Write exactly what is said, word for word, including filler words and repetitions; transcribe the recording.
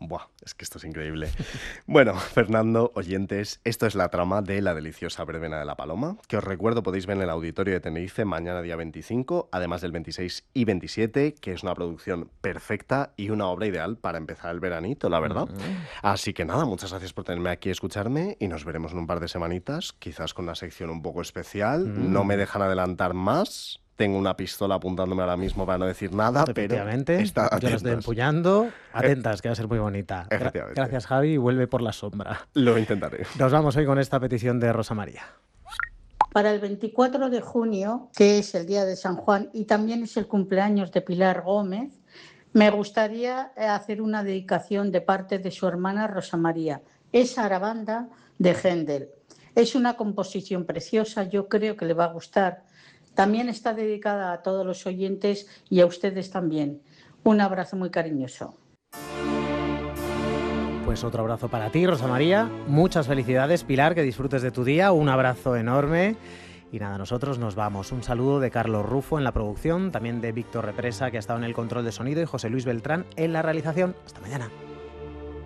Buah, es que esto es increíble. Bueno, Fernando, oyentes, esto es la trama de La deliciosa verbena de la paloma, que os recuerdo podéis ver en el Auditorio de Tenerife mañana día veinticinco, además del veintiséis y veintisiete, que es una producción perfecta y una obra ideal para empezar el veranito, la verdad. Mm. Así que nada, muchas gracias por tenerme aquí a escucharme y nos veremos en un par de semanitas, quizás con una sección un poco especial. No me Mm. dejan adelantar más. Tengo una pistola apuntándome ahora mismo para no decir nada, pero Efectivamente, estad yo la estoy atentos. empuñando. Eh, Atentas, que va a ser muy bonita. Gra- efectivamente. gracias, Javi, y vuelve por la sombra. Lo intentaré. Nos vamos hoy con esta petición de Rosa María. Para el veinticuatro de junio, que es el día de San Juan y también es el cumpleaños de Pilar Gómez, me gustaría hacer una dedicación de parte de su hermana Rosa María. Es Arabanda de Händel. Es una composición preciosa, yo creo que le va a gustar. También está dedicada a todos los oyentes y a ustedes también. Un abrazo muy cariñoso. Pues otro abrazo para ti, Rosa María. Muchas felicidades, Pilar, que disfrutes de tu día. Un abrazo enorme. Y nada, nosotros nos vamos. Un saludo de Carlos Rufo en la producción, también de Víctor Represa, que ha estado en el control de sonido, y José Luis Beltrán en la realización. Hasta mañana.